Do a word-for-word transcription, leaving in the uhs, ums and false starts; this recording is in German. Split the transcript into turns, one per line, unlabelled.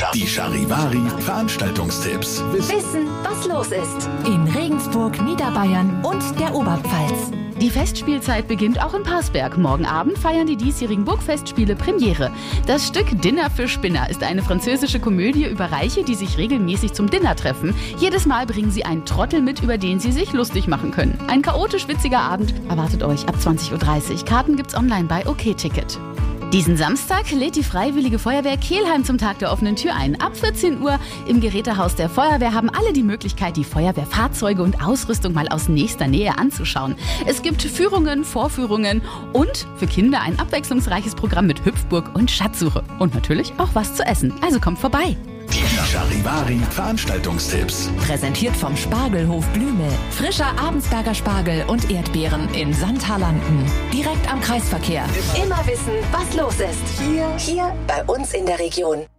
Kilometer. Die Charivari Veranstaltungstipps.
Wissen, was los ist.
In Regensburg, Niederbayern und der Oberpfalz.
Die Festspielzeit beginnt auch in Parsberg. Morgen Abend feiern die diesjährigen Burgfestspiele Premiere. Das Stück Dinner für Spinner ist eine französische Komödie über Reiche, die sich regelmäßig zum Dinner treffen. Jedes Mal bringen sie einen Trottel mit, über den sie sich lustig machen können. Ein chaotisch witziger Abend erwartet euch ab zwanzig Uhr dreißig. Karten gibt's online bei OK-Ticket. Diesen Samstag lädt die Freiwillige Feuerwehr Kelheim zum Tag der offenen Tür ein. Ab vierzehn Uhr im Gerätehaus der Feuerwehr haben alle die Möglichkeit, die Feuerwehrfahrzeuge und Ausrüstung mal aus nächster Nähe anzuschauen. Es gibt Führungen, Vorführungen und für Kinder ein abwechslungsreiches Programm mit Hüpfburg und Schatzsuche. Und natürlich auch was zu essen. Also kommt vorbei.
Die Charivari Veranstaltungstipps.
Präsentiert vom Spargelhof Blümel. Frischer Abensberger Spargel und Erdbeeren in Sandhaarlanden. Direkt am Kreisverkehr.
Immer wissen, was los ist. Hier, hier bei uns in der Region.